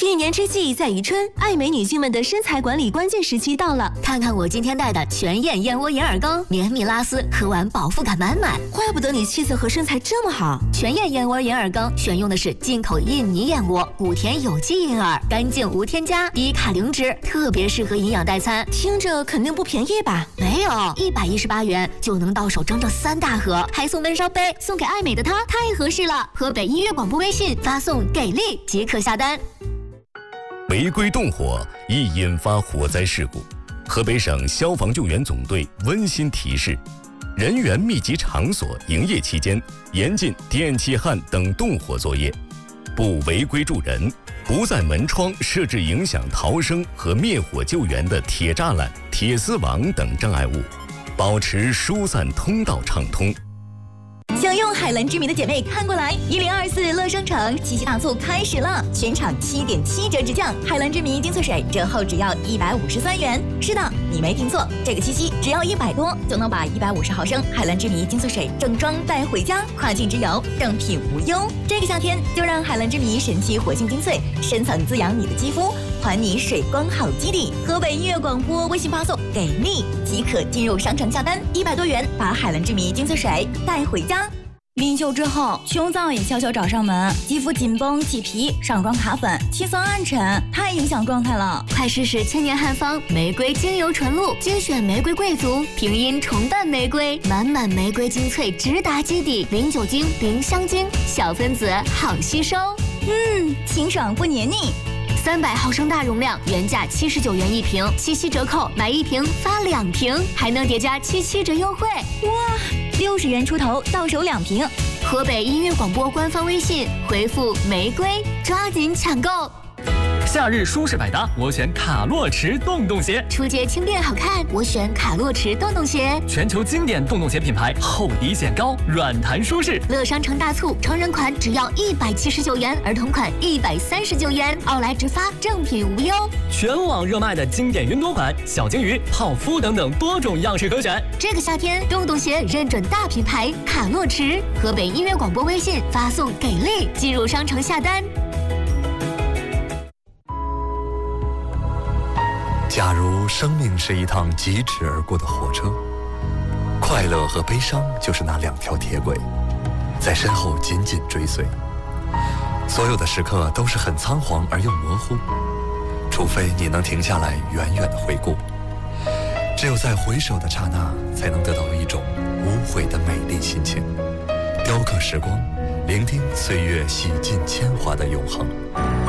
一年之计在于春，爱美女性们的身材管理关键时期到了。 看看我今天带的全燕燕窝银耳羹，绵密拉丝，喝完饱腹感满满。 怪不得你气色和身材这么好。 全燕燕窝银耳羹选用的是进口印尼燕窝，谷田有机银耳，干净无添加，低卡零脂，特别适合营养代餐。 听着肯定不便宜吧？ 没有，118元就能到手整整3大盒，还送闷烧杯，送给爱美的她太合适了。河北音乐广播微信发送“给力”即可下单。 违规动火易引发火灾事故，河北省消防救援总队温馨提示：人员密集场所营业期间，严禁电气焊等动火作业，不违规助人，不在门窗设置影响逃生和灭火救援的铁栅栏、铁丝网等障碍物，保持疏散通道畅通。 享用海蓝之谜的姐妹看过来，1024乐商城七夕大促开始了，全场7.7折直降，海蓝之谜精粹水折后只要153元。是的，你没听错，这个七夕只要100多就能把150毫升海蓝之谜精粹水正装带回家，跨境之游正品无忧。这个夏天就让海蓝之谜神奇活性精粹深层滋养你的肌肤，还你水光好基底。河北音乐广播微信发送“给力”即可进入商城下单，100多元把海蓝之谜精粹水带回家。临休之后，穷燥也悄悄找上门，肌肤紧绷起皮，上妆卡粉，气色暗沉，太影响状态了。 快试试千年汉方玫瑰精油纯露，精选玫瑰贵族，平阴重瓣玫瑰，满满玫瑰精粹直达基底，零酒精，零香精，小分子好吸收。 清爽不黏腻。 300毫升大容量，原价79元一瓶，七夕折扣买1瓶发2瓶，还能叠加77折优惠。 哇，60元出头到手2瓶。 河北音乐广播官方微信回复玫瑰，抓紧抢购。 夏日舒适百搭，我选卡洛驰洞洞鞋。 出街轻便好看，我选卡洛驰洞洞鞋。 全球经典洞洞鞋品牌，厚底显高，软弹舒适。 乐商城大促，成人款只要179元，儿童款139元，奥莱直发，正品无忧。 全网热卖的经典云朵款、小金鱼、泡芙等等多种样式可选。 这个夏天，洞洞鞋认准大品牌卡洛驰。河北音乐广播微信发送“给力”进入商城下单。 假如生命是一趟疾驰而过的火车，快乐和悲伤就是那2条铁轨，在身后紧紧追随。所有的时刻都是很仓皇而又模糊，除非你能停下来远远地回顾。只有在回首的刹那，才能得到一种无悔的美丽心情，雕刻时光，聆听岁月洗尽铅华的永恒。